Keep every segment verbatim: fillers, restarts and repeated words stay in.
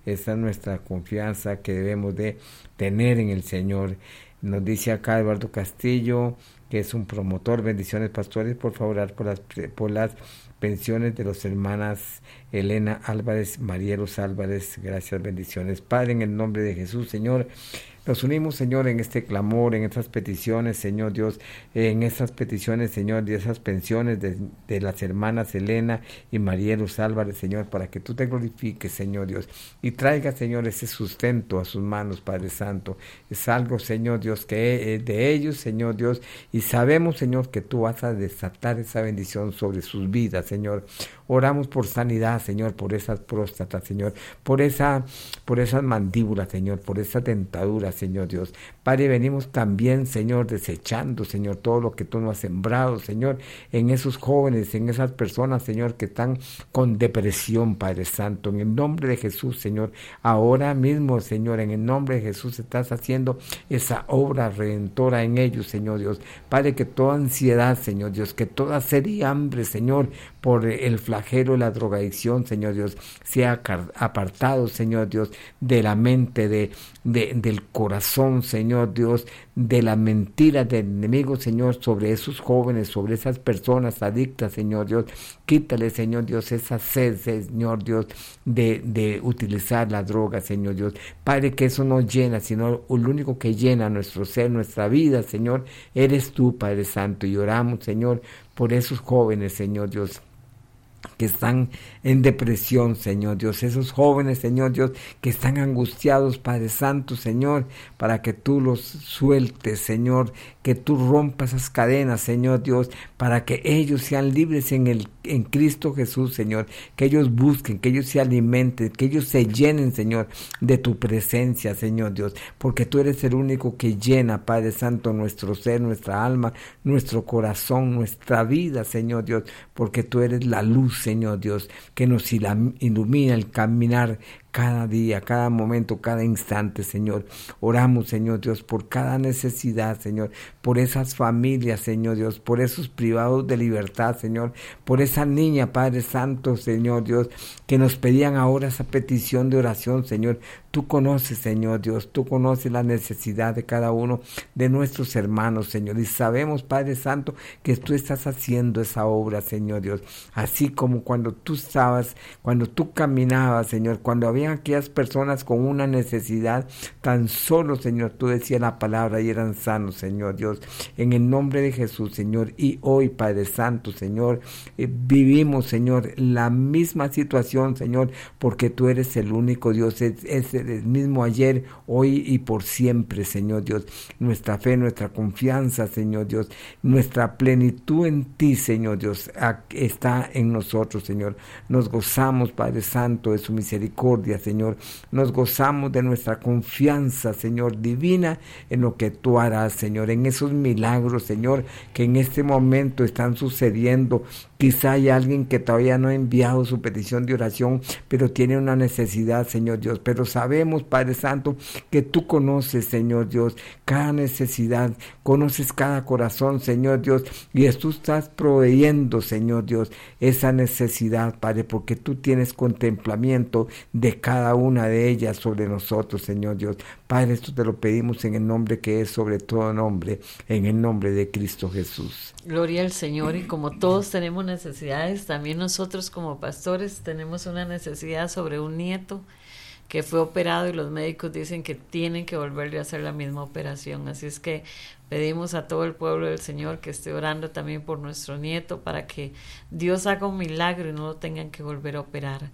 Esa es nuestra confianza que debemos de tener en el Señor. Nos dice acá Eduardo Castillo, que es un promotor. Bendiciones, pastores, por favor, orar por las, por las pensiones de las hermanas Elena Álvarez, Marielos Álvarez. Gracias, bendiciones. Padre, en el nombre de Jesús, Señor, nos unimos, Señor, en este clamor, en estas peticiones, Señor Dios, en esas peticiones, Señor, de esas pensiones de, de las hermanas Elena y Marielos Álvarez, Señor, para que tú te glorifiques, Señor Dios, y traiga, Señor, ese sustento a sus manos, Padre Santo. Es algo, Señor Dios, que es de ellos, Señor Dios, y sabemos, Señor, que tú vas a desatar esa bendición sobre sus vidas, Señor. Oramos por sanidad, Señor, por esas próstatas, Señor, por esa, por esas mandíbulas, Señor, por esa dentadura, Señor Dios. Padre, venimos también, Señor, desechando, Señor, todo lo que tú nos has sembrado, Señor, en esos jóvenes, en esas personas, Señor, que están con depresión, Padre Santo. En el nombre de Jesús, Señor, ahora mismo, Señor, en el nombre de Jesús estás haciendo esa obra redentora en ellos, Señor Dios. Padre, que toda ansiedad, Señor Dios, que toda sed y hambre, Señor, por el flagelo de la drogadicción, Señor Dios, sea apartado, Señor Dios, de la mente, de, de, del corazón, Señor Dios, de la mentira del enemigo, Señor, sobre esos jóvenes, sobre esas personas adictas, Señor Dios. Quítale, Señor Dios, esa sed, Señor Dios, de, de utilizar la droga, Señor Dios. Padre, que eso no llena, sino lo único que llena nuestro ser, nuestra vida, Señor, eres tú, Padre Santo. Y oramos, Señor, por esos jóvenes, Señor Dios, que están en depresión, Señor Dios, esos jóvenes, Señor Dios, que están angustiados, Padre Santo, Señor, para que tú los sueltes, Señor, que tú rompas esas cadenas, Señor Dios, para que ellos sean libres en el en Cristo Jesús, Señor, que ellos busquen, que ellos se alimenten, que ellos se llenen, Señor, de tu presencia, Señor Dios, porque tú eres el único que llena, Padre Santo, nuestro ser, nuestra alma, nuestro corazón, nuestra vida, Señor Dios, porque tú eres la luz, Señor Dios, que nos ilumina el caminar cada día, cada momento, cada instante, Señor. Oramos, Señor Dios, por cada necesidad, Señor, por esas familias, Señor Dios, por esos privados de libertad, Señor, por esa niña, Padre Santo, Señor Dios, que nos pedían ahora esa petición de oración, Señor. Tú conoces, Señor Dios, tú conoces la necesidad de cada uno de nuestros hermanos, Señor, y sabemos, Padre Santo, que tú estás haciendo esa obra, Señor Dios, así como cuando tú estabas, cuando tú caminabas, Señor, cuando había aquellas personas con una necesidad, tan solo, Señor, tú decías la palabra y eran sanos, Señor Dios, en el nombre de Jesús, Señor. Y hoy, Padre Santo, Señor, eh, vivimos, Señor, la misma situación, Señor, porque tú eres el único Dios, es, es el mismo ayer, hoy y por siempre, Señor Dios. Nuestra fe, nuestra confianza, Señor Dios, nuestra plenitud en ti, Señor Dios, está en nosotros, Señor. Nos gozamos, Padre Santo, de su misericordia, Señor. Nos gozamos de nuestra confianza, Señor, divina en lo que tú harás, Señor, en esos milagros, Señor, que en este momento están sucediendo. Quizá hay alguien que todavía no ha enviado su petición de oración, pero tiene una necesidad, Señor Dios. Pero sabemos, Padre Santo, que tú conoces, Señor Dios, cada necesidad, conoces cada corazón, Señor Dios, y tú estás proveyendo, Señor Dios, esa necesidad, Padre, porque tú tienes contemplamiento de cada una de ellas sobre nosotros, Señor Dios. Padre, esto te lo pedimos en el nombre que es sobre todo nombre, en el nombre de Cristo Jesús. Gloria al Señor. Y como todos tenemos necesidades, también nosotros como pastores tenemos una necesidad sobre un nieto que fue operado y los médicos dicen que tienen que volverle a hacer la misma operación. Así es que pedimos a todo el pueblo del Señor que esté orando también por nuestro nieto para que Dios haga un milagro y no lo tengan que volver a operar.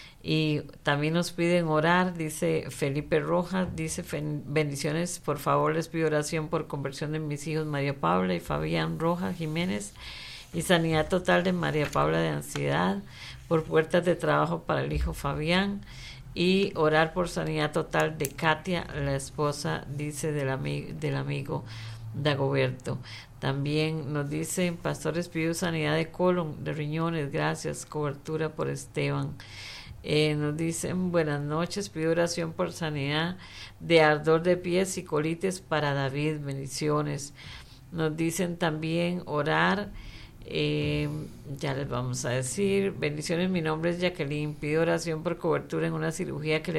Y también nos piden orar, dice Felipe Rojas, dice: bendiciones, por favor les pido oración por conversión de mis hijos María Paula y Fabián Rojas Jiménez, y sanidad total de María Paula de ansiedad, por puertas de trabajo para el hijo Fabián, y orar por sanidad total de Katia, la esposa, dice, del, ami- del amigo Dagoberto. También nos dicen: pastores, pido sanidad de colon, de riñones, gracias, cobertura por Esteban. Eh, nos dicen: buenas noches, pido oración por sanidad de ardor de pies y colitis para David, bendiciones. Nos dicen también orar, eh, ya les vamos a decir, bendiciones, mi nombre es Jacqueline, pido oración por cobertura en una cirugía que le